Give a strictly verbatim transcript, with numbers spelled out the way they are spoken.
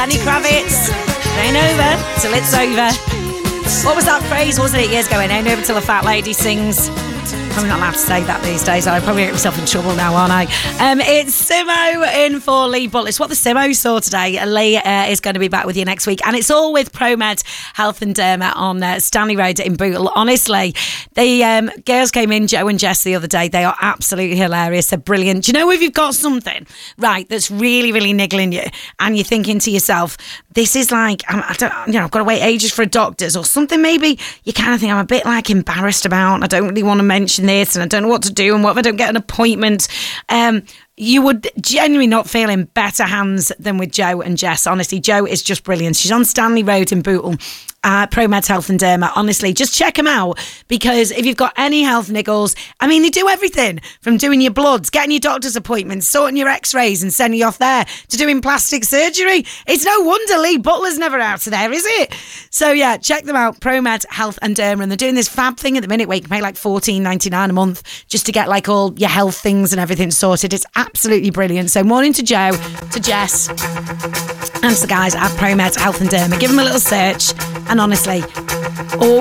Lenny Kravitz, it ain't over till it's over. What was that phrase, wasn't it, years ago? It ain't over till a fat lady sings. I'm not allowed to say that these days. I'll probably get myself in trouble now, aren't I? Um, it's Simo in for Lee Butler. It's what the Simo saw today. Lee uh, is going to be back with you next week. And it's all with ProMed Health and Derma on uh, Stanley Road in Bootle. Honestly, the um, girls came in, Joe and Jess, the other day. They are absolutely hilarious. They're brilliant. Do you know if you've got something, right, that's really, really niggling you and you're thinking to yourself, this is like, I'm, I don't, you know, I've got to wait ages for a doctor's or something maybe you kind of think I'm a bit like embarrassed about. I don't really want to mention this and I don't know what to do and what if I don't get an appointment. Um, you would genuinely not feel in better hands than with Joe and Jess. Honestly, Joe is just brilliant. She's on Stanley Road in Bootle. Uh, ProMed Health and Derma. Honestly, just check them out because if you've got any health niggles, I mean, they do everything from doing your bloods, getting your doctor's appointments, sorting your x-rays and sending you off there to doing plastic surgery. It's no wonder Lee Butler's never out of there, is it? So yeah, check them out, ProMed Health and Derma. And they're doing this fab thing at the minute where you can pay like fourteen ninety-nine a month just to get like all your health things and everything sorted. It's absolutely brilliant. So morning to Joe, to Jess, and to the guys at ProMed Health and Derma. Give them a little search. And honestly, all